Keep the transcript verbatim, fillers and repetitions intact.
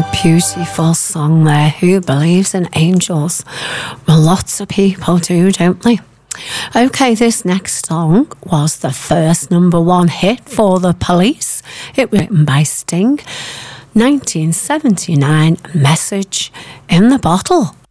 Beautiful song there. Who believes in angels? Well, lots of people do, don't they? Okay, this next song was the first number one hit for The Police. It was written by Sting. nineteen seventy-nine, Message in the Bottle.